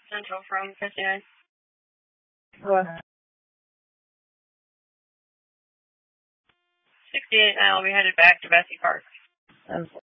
Central from 59. What? 68 now. We headed back to Bessie Park.